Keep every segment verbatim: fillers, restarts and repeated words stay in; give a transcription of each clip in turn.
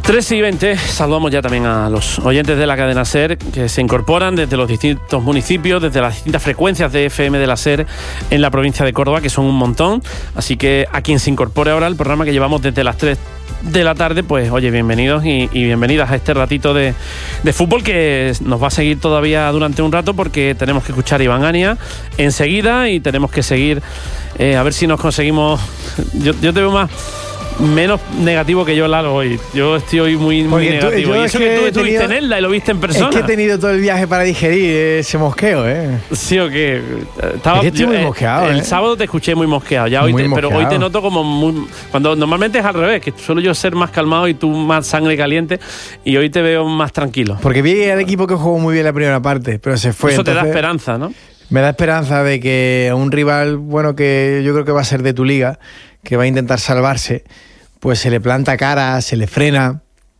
tres y veinte, saludamos ya también a los oyentes de la cadena SER que se incorporan desde los distintos municipios, desde las distintas frecuencias de F M de la SER en la provincia de Córdoba, que son un montón. Así que a quien se incorpore ahora al programa que llevamos desde las tres de la tarde, pues oye, bienvenidos y, y bienvenidas a este ratito de, de fútbol que nos va a seguir todavía durante un rato, porque tenemos que escuchar a Iván Ania enseguida y tenemos que seguir, eh, a ver si nos conseguimos. Yo, yo te veo más menos negativo que yo, Lalo, hoy. Yo estoy hoy muy, muy negativo. Tú, y eso que, que tú estuviste tenido, en Elda y lo viste en persona. Es que he tenido todo el viaje para digerir ese mosqueo, ¿eh? Sí, o qué. Estaba, es que estoy yo, muy eh, mosqueado, El ¿eh? sábado te escuché muy mosqueado, ya hoy muy te, mosqueado. Pero hoy te noto como muy. Cuando normalmente es al revés, que suelo yo ser más calmado y tú más sangre caliente, y hoy te veo más tranquilo. Porque vi al equipo que jugó muy bien la primera parte, pero se fue. Eso entonces, te da esperanza, ¿no? Me da esperanza de que un rival, bueno, que yo creo que va a ser de tu liga, que va a intentar salvarse, pues se le planta cara, se le frena,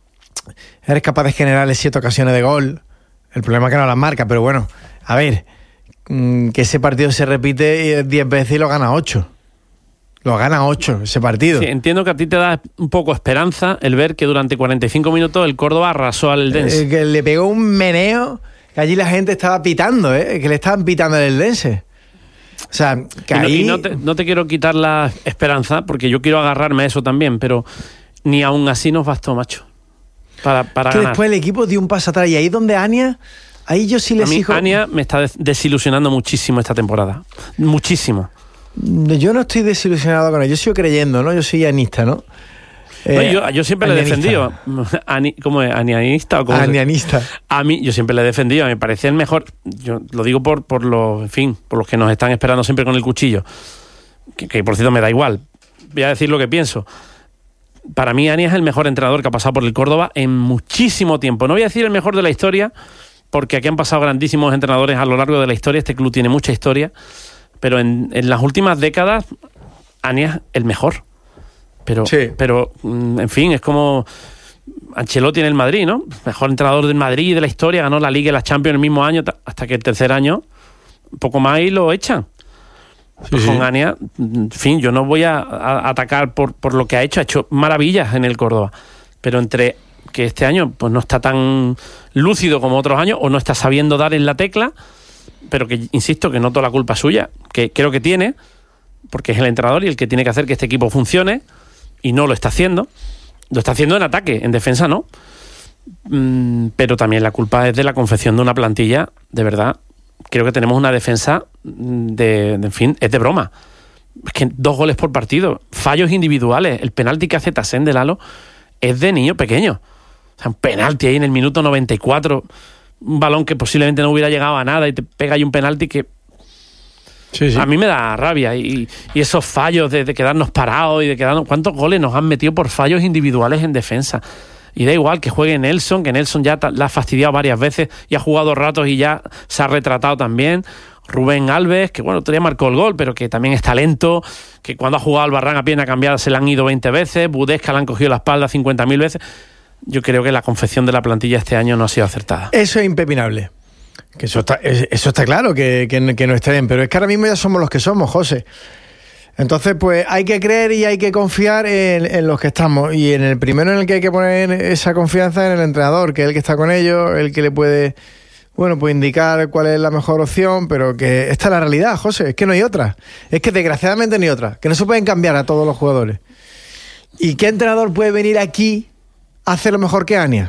eres capaz de generarle siete ocasiones de gol. El problema es que no las marca, pero bueno, a ver, que ese partido se repite diez veces y lo gana ocho. Lo gana ocho ese partido. Sí, entiendo que a ti te da un poco esperanza el ver que durante cuarenta y cinco minutos el Córdoba arrasó al Eldense. Eh, que le pegó un meneo, que allí la gente estaba pitando, ¿eh? Que le estaban pitando al Eldense. O sea, que y no, ahí... y no, te, no te quiero quitar la esperanza, porque yo quiero agarrarme a eso también, pero ni aún así nos bastó, macho, para, para que ganar. Después el equipo dio un paso atrás, y ahí donde Ania, ahí yo sí les a mí, exijo... Ania me está desilusionando muchísimo esta temporada, muchísimo. Yo no estoy desilusionado con él, yo sigo creyendo, ¿no? Yo soy anista, ¿no? Eh, no, yo, yo siempre le he anianista. defendido. Ani, ¿Cómo es? ¿Anianista o cómo Anianista. Se... A mí, yo siempre le he defendido. Me parecía el mejor. Yo lo digo por, por los, en fin, por los que nos están esperando siempre con el cuchillo. Que, que por cierto me da igual. Voy a decir lo que pienso. Para mí, Ania es el mejor entrenador que ha pasado por el Córdoba en muchísimo tiempo. No voy a decir el mejor de la historia, porque aquí han pasado grandísimos entrenadores a lo largo de la historia. Este club tiene mucha historia. Pero en, en las últimas décadas, Ania es el mejor. Pero, sí. pero, en fin, es como Ancelotti en el Madrid, ¿no? Mejor entrenador del Madrid y de la historia, ganó la Liga y la Champions el mismo año, hasta que el tercer año, un poco más y lo echan. Sí, pues con sí. Ania, en fin, yo no voy a, a atacar por, por lo que ha hecho, ha hecho maravillas en el Córdoba, pero entre que este año pues no está tan lúcido como otros años, o no está sabiendo dar en la tecla, pero que, insisto, que no toda la culpa es suya, que creo que tiene, porque es el entrenador y el que tiene que hacer que este equipo funcione, y no lo está haciendo. Lo está haciendo en ataque, en defensa no. Mm, pero también la culpa es de la confección de una plantilla, de verdad. Creo que tenemos una defensa de, de en fin, es de broma. Es que dos goles por partido, fallos individuales. El penalti que hace Tassén de Lalo es de niño pequeño. O sea, un penalti ahí en el minuto noventa y cuatro, un balón que posiblemente no hubiera llegado a nada y te pega ahí un penalti que... Sí, sí. A mí me da rabia y, y esos fallos de, de quedarnos parados y de quedarnos... ¿Cuántos goles nos han metido por fallos individuales en defensa? Y da igual que juegue Nelson, que Nelson ya la ha fastidiado varias veces y ha jugado ratos y ya se ha retratado también. Rubén Alves, que bueno, todavía marcó el gol, pero que también es talento, que cuando ha jugado Albarrán a pierna cambiada se le han ido veinte veces, Budesca le han cogido la espalda cincuenta mil veces. Yo creo que la confección de la plantilla este año no ha sido acertada. Eso es impepinable. Que eso está, eso está claro, que, que, que no esté bien, pero es que ahora mismo ya somos los que somos, José. Entonces, pues hay que creer y hay que confiar en, en los que estamos. Y en el primero en el que hay que poner esa confianza es en el entrenador, que es el que está con ellos, el que le puede, bueno, pues indicar cuál es la mejor opción, pero que esta es la realidad, José, es que no hay otra. Es que desgraciadamente no hay otra, que no se pueden cambiar a todos los jugadores. ¿Y qué entrenador puede venir aquí a hacer lo mejor que Ania?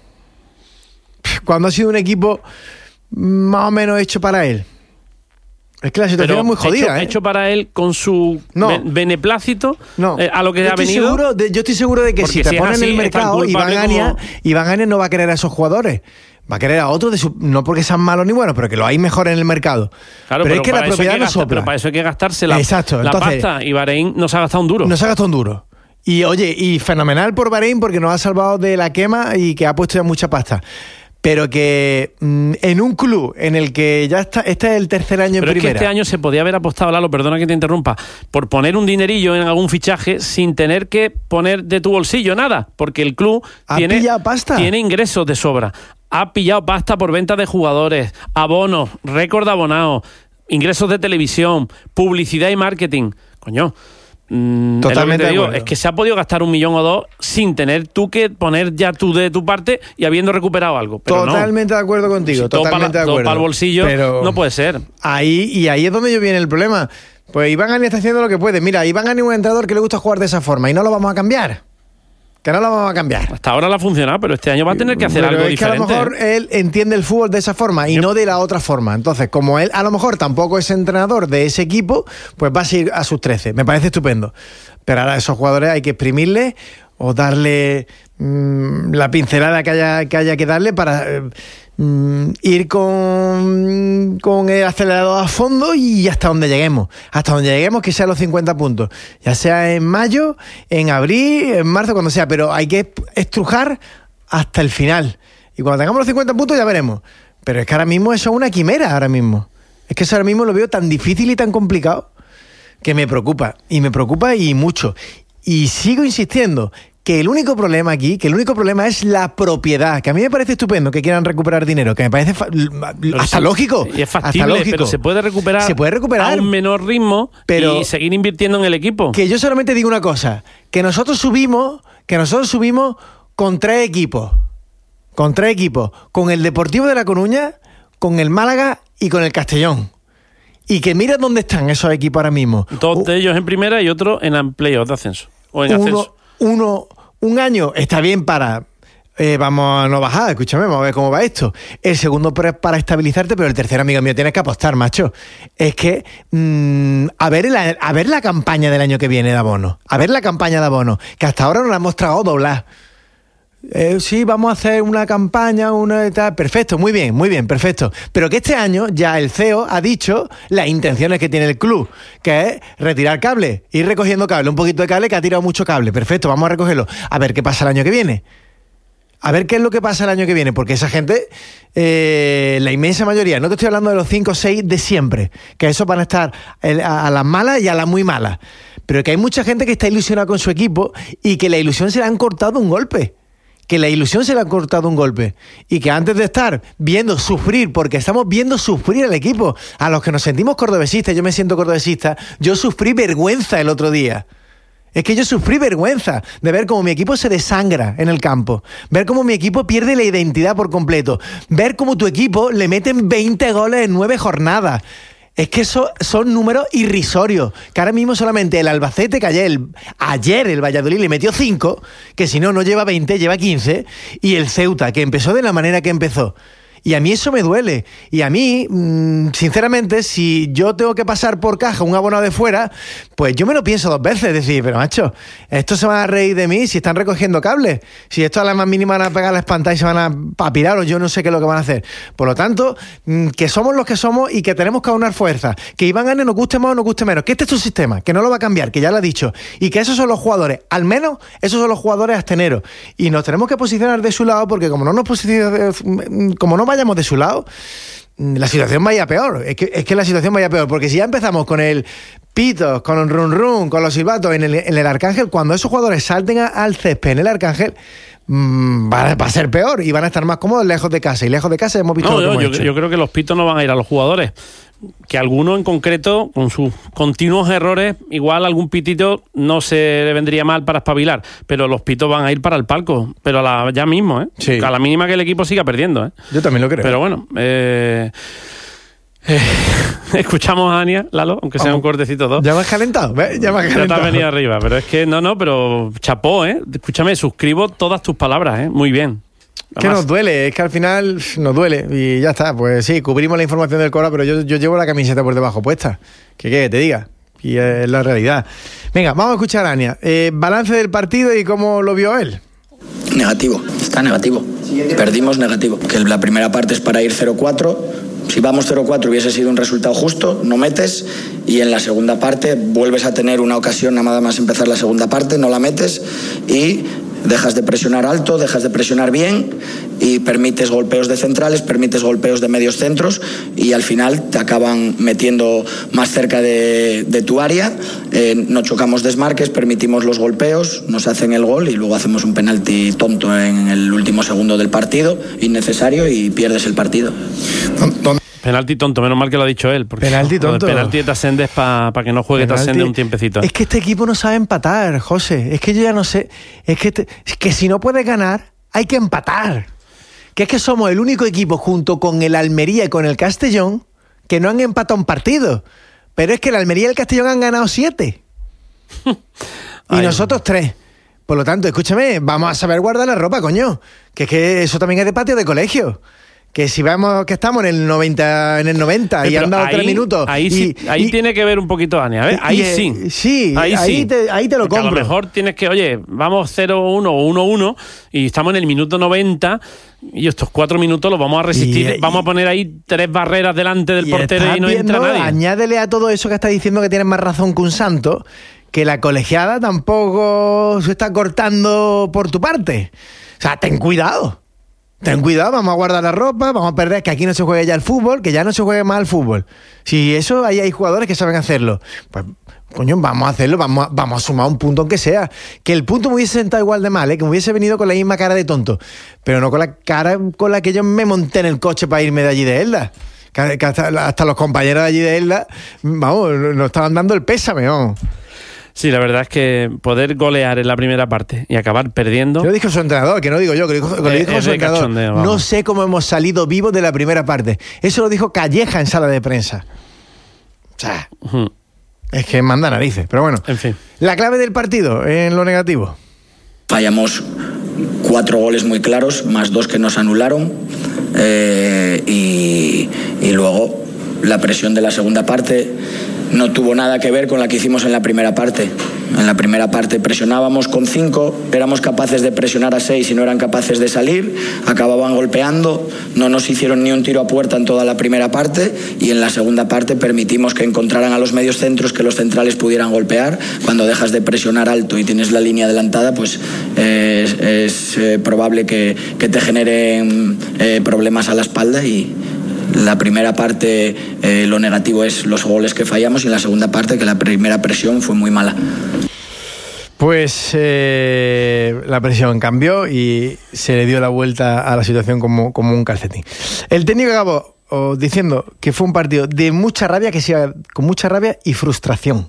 Cuando ha sido un equipo más o menos hecho para él. Es que la situación pero es muy jodida, hecho, ¿eh? hecho para él con su no. beneplácito no. eh, a lo que yo ha venido. Seguro de, yo estoy seguro de que si te si ponen así, en el mercado, Iván Ania, como... Iván Ania no va a querer a esos jugadores. Va a querer a otros, de su, no porque sean malos ni buenos, pero que lo hay mejor en el mercado. Claro, pero, pero es que la propiedad que no gastar, sopla. Pero para eso hay que gastarse la, Exacto. la Entonces, pasta, y Bahrein no se ha gastado un duro. No se ha gastado un duro. Y oye, y fenomenal por Bahrein porque nos ha salvado de la quema y que ha puesto ya mucha pasta. Pero que mmm, en un club en el que ya está, este es el tercer año pero en primera. Pero es que este año se podía haber apostado, Lalo, perdona que te interrumpa, por poner un dinerillo en algún fichaje sin tener que poner de tu bolsillo nada, porque el club ¿Ha tiene, pillado pasta? tiene ingresos de sobra. Ha pillado pasta por venta de jugadores, abonos, récord de abonados, ingresos de televisión, publicidad y marketing. Coño, Totalmente es, de digo, acuerdo. Es que se ha podido gastar un millón o dos sin tener tú que poner ya tú de tu parte y habiendo recuperado algo. Pero totalmente no. de acuerdo contigo, Si totalmente todo de acuerdo. para el bolsillo, pero no puede ser. Ahí, y ahí es donde yo viene el problema. Pues Iván Gani está haciendo lo que puede. Mira, Iván Gani es un entrenador que le gusta jugar de esa forma y no lo vamos a cambiar. Que no lo vamos a cambiar. Hasta ahora le ha funcionado, pero este año va a tener que hacer pero algo es diferente. Que a lo mejor él entiende el fútbol de esa forma y Yo... no de la otra forma. Entonces, como él a lo mejor tampoco es entrenador de ese equipo, pues va a seguir a sus trece. Me parece estupendo. Pero ahora a esos jugadores hay que exprimirles o darle mmm, la pincelada que haya que, haya que darle para eh, mmm, ir con, con el acelerador a fondo y hasta donde lleguemos. Hasta donde lleguemos, que sean los cincuenta puntos. Ya sea en mayo, en abril, en marzo, cuando sea. Pero hay que estrujar hasta el final. Y cuando tengamos los cincuenta puntos ya veremos. Pero es que ahora mismo eso es una quimera, ahora mismo. Es que eso ahora mismo lo veo tan difícil y tan complicado que me preocupa. Y me preocupa y mucho. Y sigo insistiendo que el único problema aquí, que el único problema es la propiedad, que a mí me parece estupendo que quieran recuperar dinero, que me parece fa- hasta sí, lógico. Y es factible, hasta pero se puede recuperar, se puede recuperar a un menor ritmo pero y seguir invirtiendo en el equipo. Que yo solamente digo una cosa, que nosotros subimos, que nosotros subimos con tres equipos, con tres equipos, con el Deportivo de La Coruña, con el Málaga y con el Castellón. Y que mira dónde están esos equipos ahora mismo. Dos de ellos en primera y otro en playoff de ascenso. O en uno, ascenso. Uno, un año está bien para... Eh, vamos a no bajar, escúchame, vamos a ver cómo va esto. El segundo para, para estabilizarte, pero el tercero, amigo mío, tienes que apostar, macho. Es que mmm, a, ver la, a ver la campaña del año que viene de abono. A ver la campaña de abono, que hasta ahora nos la hemos tragado doblar. Eh, sí, vamos a hacer una campaña, una tal, perfecto, muy bien, muy bien, perfecto. Pero que este año ya el C E O ha dicho las intenciones que tiene el club, que es retirar cable, ir recogiendo cable, un poquito de cable que ha tirado mucho cable, perfecto, vamos a recogerlo. A ver qué pasa el año que viene. A ver qué es lo que pasa el año que viene, porque esa gente, eh, la inmensa mayoría, no te estoy hablando de los cinco o seis de siempre, que esos van a estar a, a las malas y a las muy malas, pero que hay mucha gente que está ilusionada con su equipo y que la ilusión se le han cortado un golpe. Que la ilusión se le ha cortado un golpe y que antes de estar viendo sufrir, porque estamos viendo sufrir al equipo, a los que nos sentimos cordobesistas, yo me siento cordobesista, yo sufrí vergüenza el otro día. Es que yo sufrí vergüenza de ver cómo mi equipo se desangra en el campo, ver cómo mi equipo pierde la identidad por completo, ver cómo tu equipo le meten veinte goles en nueve jornadas. Es que eso son números irrisorios, que ahora mismo solamente el Albacete, que ayer, ayer el Valladolid le metió cinco, que si no, no lleva veinte, lleva quince, y el Ceuta, que empezó de la manera que empezó. Y a mí eso me duele. Y a mí, sinceramente, si yo tengo que pasar por caja un abonado de fuera, pues yo me lo pienso dos veces. Decir, pero macho, estos se van a reír de mí si están recogiendo cables. Si esto a la más mínima van a pegar la espantada y se van a, a pirar, o yo no sé qué es lo que van a hacer. Por lo tanto, que somos los que somos y que tenemos que aunar fuerzas. Que Iván Gani nos guste más o nos guste menos. Que este es tu sistema, que no lo va a cambiar, que ya lo ha dicho. Y que esos son los jugadores, al menos esos son los jugadores asteneros. Y nos tenemos que posicionar de su lado, porque como no nos posicionamos, como no vayamos de su lado, la situación vaya peor. Es que, es que la situación vaya peor, porque si ya empezamos con el pitos, con el run run, con los silbatos en el, en el Arcángel, cuando esos jugadores salten a, al césped en el Arcángel, mmm, va, a, va a ser peor y van a estar más cómodos lejos de casa. Y lejos de casa hemos visto no, lo que yo, hemos yo, hecho. yo creo que los pitos no van a ir a los jugadores. Que alguno en concreto, con sus continuos errores, igual algún pitito no se le vendría mal para espabilar, pero los pitos van a ir para el palco, pero a la, ya mismo, ¿eh? Sí. A la mínima que el equipo siga perdiendo, ¿eh? Yo también lo creo. Pero bueno, eh, eh, escuchamos a Ania, Lalo, aunque sea oh, un cortecito dos. Ya me has calentado, ¿ves? Ya me has calentado. Ya te has venido arriba, pero es que no, no, pero chapó, ¿eh? Escúchame, suscribo todas tus palabras, ¿eh? Muy bien. Que nos duele, es que al final nos duele y ya está, pues sí, cubrimos la información del Cora, pero yo, yo llevo la camiseta por debajo puesta, que qué, te diga, y es la realidad. Venga, vamos a escuchar a Ania, eh, balance del partido y cómo lo vio él. Negativo, está negativo, perdimos negativo, que la primera parte es para ir cero cuatro, si vamos cero cuatro hubiese sido un resultado justo, no metes, y en la segunda parte vuelves a tener una ocasión nada más empezar la segunda parte, no la metes y dejas de presionar alto, dejas de presionar bien y permites golpeos de centrales, permites golpeos de medios centros y al final te acaban metiendo más cerca de, de tu área, eh, no chocamos desmarques, permitimos los golpeos, nos hacen el gol y luego hacemos un penalti tonto en el último segundo del partido, innecesario, y pierdes el partido. Penalti tonto, menos mal que lo ha dicho él. Porque penalti tonto. El penalti de Trascende es para pa que no juegue Trascende un tiempecito. Es que este equipo no sabe empatar, José. Es que yo ya no sé. Es que, te, es que si no puedes ganar, hay que empatar. Que es que somos el único equipo junto con el Almería y con el Castellón que no han empatado un partido. Pero es que el Almería y el Castellón han ganado siete. y Ay, nosotros tres. Por lo tanto, escúchame, vamos a saber guardar la ropa, coño. Que es que eso también es de patio de colegio. Que si vemos que estamos en el noventa, en el noventa sí, y han dado ahí, tres minutos. Ahí, y, sí, ahí y, tiene que ver un poquito, Dani. A ver, ahí y, sí. Sí, ahí, ahí, sí. Te, ahí te lo compro. A lo mejor tienes que, oye, vamos cero uno o uno uno y estamos en el minuto noventa y estos cuatro minutos los vamos a resistir. Y, vamos a poner ahí tres barreras delante del y portero y no viendo, entra nadie. Añádele a todo eso que está diciendo que tienes más razón que un santo, que la colegiada tampoco se está cortando por tu parte. O sea, ten cuidado. Ten cuidado, vamos a guardar la ropa, vamos a perder, que aquí no se juegue ya el fútbol, que ya no se juegue más el fútbol. Si eso, ahí hay jugadores que saben hacerlo. Pues, coño, vamos a hacerlo, vamos a, vamos a sumar un punto aunque sea. Que el punto me hubiese sentado igual de mal, ¿eh? Que me hubiese venido con la misma cara de tonto, pero no con la cara con la que yo me monté en el coche para irme de allí de Elda. Que, que hasta, hasta los compañeros de allí de Elda, vamos, nos estaban dando el pésame, vamos. Sí, la verdad es que poder golear en la primera parte y acabar perdiendo... Que lo dijo su entrenador, que no digo yo, que lo dijo, que lo dijo su entrenador. No sé cómo hemos salido vivos de la primera parte. Eso lo dijo Calleja en sala de prensa. O sea, uh-huh. Es que manda narices. Pero bueno, en fin. La clave del partido en lo negativo. Fallamos cuatro goles muy claros, más dos que nos anularon. Eh, y, y luego la presión de la segunda parte no tuvo nada que ver con la que hicimos en la primera parte. En la primera parte presionábamos con cinco, éramos capaces de presionar a seis y no eran capaces de salir, acababan golpeando, no nos hicieron ni un tiro a puerta en toda la primera parte y en la segunda parte permitimos que encontraran a los medios centros, que los centrales pudieran golpear. Cuando dejas de presionar alto y tienes la línea adelantada, pues eh, es, es eh, probable que, que te generen eh, problemas a la espalda y... La primera parte, eh, lo negativo es los goles que fallamos y en la segunda parte que la primera presión fue muy mala. Pues eh, la presión cambió y se le dio la vuelta a la situación como, como un calcetín. El técnico acabó oh, diciendo que fue un partido de mucha rabia, que sí, con mucha rabia y frustración.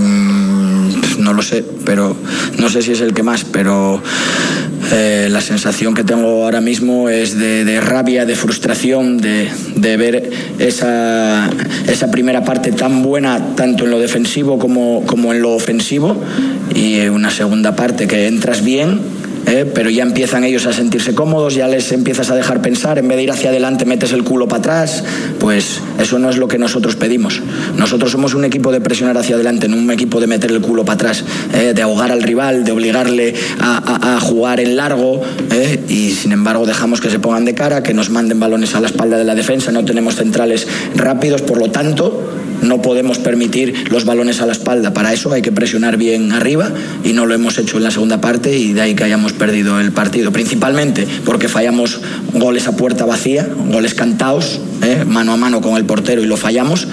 Mm, no lo sé, pero no sé si es el que más, pero... Eh, la sensación que tengo ahora mismo es de, de rabia, de frustración, de, de ver esa, esa primera parte tan buena, tanto en lo defensivo como, como en lo ofensivo, y una segunda parte que entras bien, eh, pero ya empiezan ellos a sentirse cómodos, ya les empiezas a dejar pensar, en vez de ir hacia adelante metes el culo para atrás. Pues eso no es lo que nosotros pedimos. Nosotros somos un equipo de presionar hacia adelante, no un equipo de meter el culo para atrás, eh, de ahogar al rival, de obligarle a, a, a jugar en largo, eh, y sin embargo dejamos que se pongan de cara, que nos manden balones a la espalda de la defensa. No tenemos centrales rápidos, por lo tanto no podemos permitir los balones a la espalda. Para eso hay que presionar bien arriba y no lo hemos hecho en la segunda parte, y de ahí que hayamos perdido el partido, principalmente porque fallamos goles a puerta vacía, goles cantados, eh, mano a mano con el portero y lo fallamos,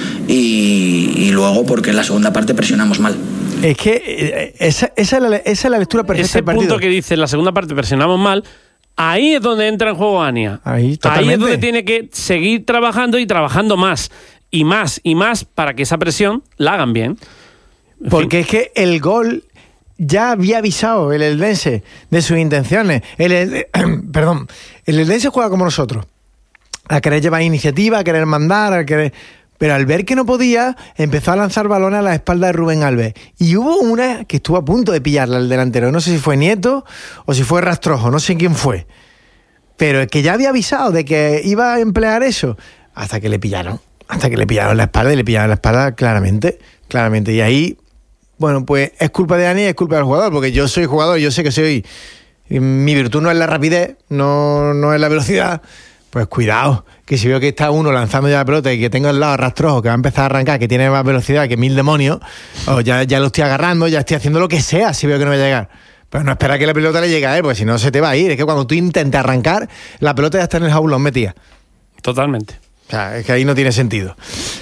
y, y luego porque en la segunda parte presionamos mal. Es que esa, esa, es, la, esa es la lectura perfecta Ese del partido. Punto que dice en la segunda parte presionamos mal, ahí es donde entra en juego Ania. Ahí, totalmente. Ahí es donde tiene que seguir trabajando y trabajando más y más y más para que esa presión la hagan bien. En Porque fin. Es que el gol ya había avisado el Eldense de sus intenciones. El, el, perdón, el Eldense juega como nosotros, a querer llevar iniciativa, a querer mandar, a querer... Pero al ver que no podía, empezó a lanzar balones a la espalda de Rubén Alves. Y hubo una que estuvo a punto de pillarla al delantero. No sé si fue Nieto o si fue Rastrojo, no sé quién fue. Pero es que ya había avisado de que iba a emplear eso, hasta que le pillaron. Hasta que le pillaron la espalda, y le pillaron la espalda claramente, claramente. Y ahí, bueno, pues es culpa de Dani y es culpa del jugador, porque yo soy jugador, yo sé que soy... Mi virtud no es la rapidez, no, no es la velocidad. Pues cuidado, que si veo que está uno lanzando ya la pelota y que tengo al lado a Rastrojo, que va a empezar a arrancar, que tiene más velocidad que mil demonios, o ya, ya lo estoy agarrando, ya estoy haciendo lo que sea si veo que no va a llegar. Pero no espera que la pelota le llegue a él, porque si no se te va a ir. Es que cuando tú intentes arrancar, la pelota ya está en el jaulón metida. Totalmente. O sea, es que ahí no tiene sentido.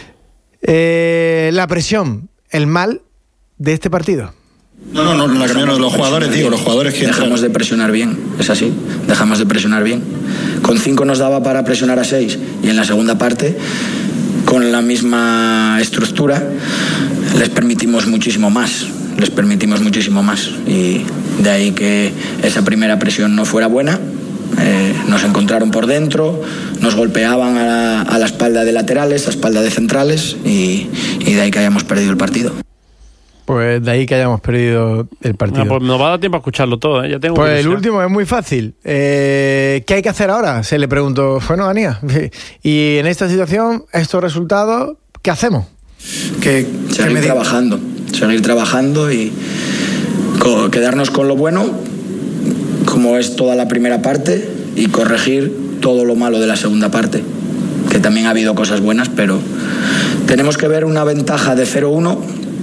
Eh, la presión, el mal de este partido. No, no, no, la cambiaron de los jugadores, digo, los jugadores que dejamos de presionar bien, es así, dejamos de presionar bien. Con cinco nos daba para presionar a seis, y en la segunda parte con la misma estructura, les permitimos muchísimo más, les permitimos muchísimo más. Y de ahí que esa primera presión no fuera buena. Eh, nos encontraron por dentro, nos golpeaban a la, a la espalda de laterales, a espalda de centrales y, y de ahí que hayamos perdido el partido. Pues de ahí que hayamos perdido el partido. No, pues nos va a dar tiempo a escucharlo todo, ¿eh? Ya tengo pues curiosidad. El último es muy fácil. Eh, ¿Qué hay que hacer ahora? Se le preguntó, bueno, Dania, y en esta situación, estos resultados, ¿qué hacemos? Que seguir trabajando, seguir trabajando y co- quedarnos con lo bueno, como es toda la primera parte, y corregir todo lo malo de la segunda parte, que también ha habido cosas buenas, pero tenemos que ver una ventaja de cero uno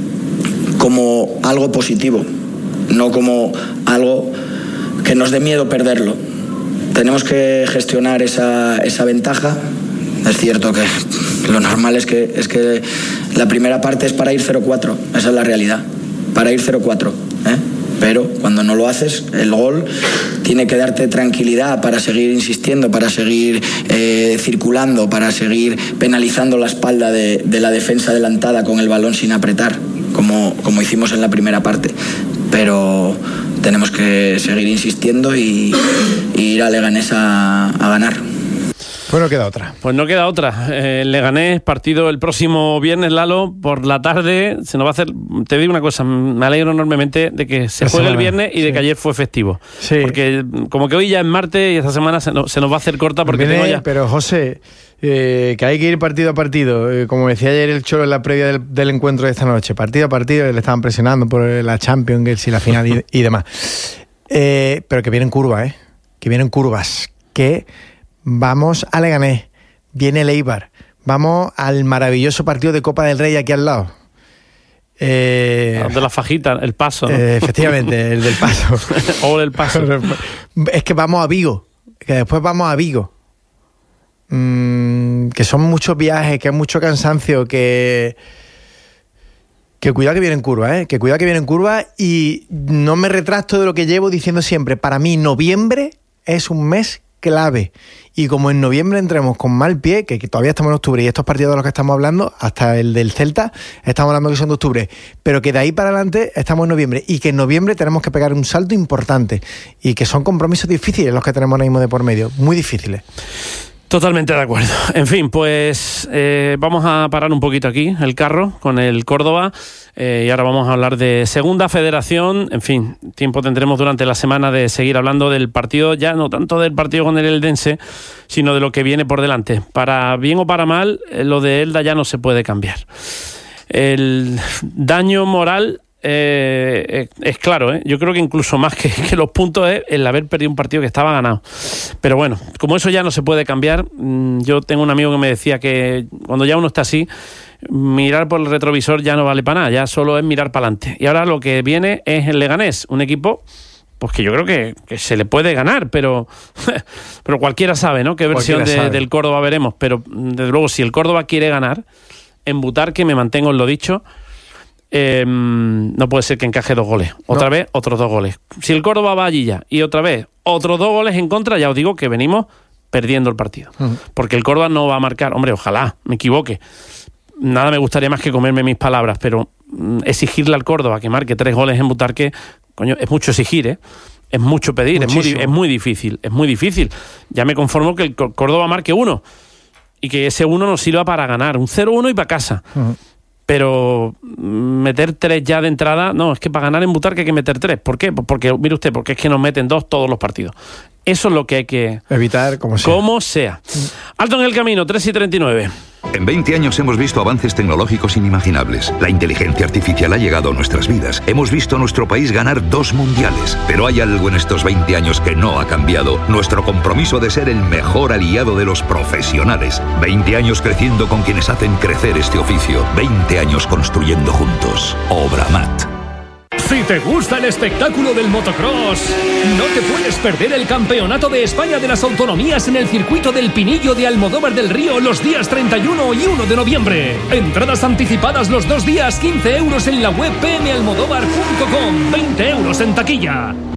como algo positivo, no como algo que nos dé miedo perderlo. Tenemos que gestionar esa, esa ventaja. Es cierto que lo normal es que, es que la primera parte es para ir cero cuatro, esa es la realidad, para ir cero cuatro, ¿eh? Pero cuando no lo haces, el gol tiene que darte tranquilidad para seguir insistiendo, para seguir eh, circulando, para seguir penalizando la espalda de, de la defensa adelantada con el balón sin apretar, como, como hicimos en la primera parte. Pero tenemos que seguir insistiendo y, y ir a Leganés a, a ganar. Pues no queda otra. Pues no queda otra. Eh, Leganés, partido el próximo viernes, Lalo, por la tarde. Se nos va a hacer. Te digo una cosa, me alegro enormemente de que se juegue el viernes y de sí. que ayer fue festivo. Sí. Porque como que hoy ya es martes y esta semana se nos, se nos va a hacer corta porque Viene, tengo ya. Pero José, eh, que hay que ir partido a partido. Eh, como decía ayer el Cholo en la previa del, del encuentro de esta noche, partido a partido, le estaban presionando por la Champions y la final y, y demás. Eh, pero que vienen curvas, ¿eh? Que vienen curvas. Que. Vamos a Leganés, viene el Eibar, vamos al maravilloso partido de Copa del Rey aquí al lado. Eh, de la fajita, el Paso, ¿no? Eh, efectivamente, el del Paso. O el Paso. Es que vamos a Vigo, que después vamos a Vigo. Mm, que son muchos viajes, que es mucho cansancio, que... Que cuidado que viene en curva, ¿eh? Que cuidado que viene en curva y no me retracto de lo que llevo diciendo siempre. Para mí, noviembre es un mes clave. Y como en noviembre entremos con mal pie, que, que todavía estamos en octubre y estos partidos de los que estamos hablando, hasta el del Celta, estamos hablando que son de octubre, pero que de ahí para adelante estamos en noviembre y que en noviembre tenemos que pegar un salto importante y que son compromisos difíciles los que tenemos ahora mismo de por medio, muy difíciles. Totalmente de acuerdo. En fin, pues eh, vamos a parar un poquito aquí el carro con el Córdoba eh, y ahora vamos a hablar de Segunda Federación. En fin, tiempo tendremos durante la semana de seguir hablando del partido, ya no tanto del partido con el Eldense, sino de lo que viene por delante. Para bien o para mal, eh, lo de Elda ya no se puede cambiar. El daño moral Eh, es claro, ¿eh? Yo creo que incluso más que, que los puntos es el haber perdido un partido que estaba ganado. Pero bueno, como eso ya no se puede cambiar, yo tengo un amigo que me decía que cuando ya uno está así, mirar por el retrovisor ya no vale para nada, ya solo es mirar para adelante. Y ahora lo que viene es el Leganés, un equipo pues que yo creo que, que se le puede ganar, pero, pero cualquiera sabe, ¿no? Qué versión de, del Córdoba veremos. Pero desde luego, si el Córdoba quiere ganar, en Butarque, me mantengo en lo dicho, Eh, no puede ser que encaje dos goles. Otra no. vez, otros dos goles. Si el Córdoba va allí ya y otra vez otros dos goles en contra, ya os digo que venimos perdiendo el partido. Uh-huh. Porque el Córdoba no va a marcar. Hombre, ojalá me equivoque. Nada me gustaría más que comerme mis palabras, pero mm, exigirle al Córdoba que marque tres goles en Butarque, coño, es mucho exigir, ¿eh? Es mucho pedir, es muy, es muy difícil. Es muy difícil. Ya me conformo que el Córdoba marque uno y que ese uno nos sirva para ganar. Un cero uno y para casa. Uh-huh. Pero meter tres ya de entrada, no, es que para ganar en Butarque hay que meter tres. ¿Por qué? Pues porque, mire usted, porque es que nos meten dos todos los partidos. Eso es lo que hay que evitar, como sea. Como sea. Alto en el camino, tres y treinta y nueve. En veinte años hemos visto avances tecnológicos inimaginables. La inteligencia artificial ha llegado a nuestras vidas. Hemos visto a nuestro país ganar dos mundiales. Pero hay algo en estos veinte años que no ha cambiado. Nuestro compromiso de ser el mejor aliado de los profesionales. veinte años creciendo con quienes hacen crecer este oficio. veinte años construyendo juntos. Obramat. Si te gusta el espectáculo del motocross, no te puedes perder el Campeonato de España de las Autonomías en el circuito del Pinillo de Almodóvar del Río los días treinta y uno y uno de noviembre. Entradas anticipadas los dos días, quince euros en la web p m almodóvar punto com, veinte euros en taquilla.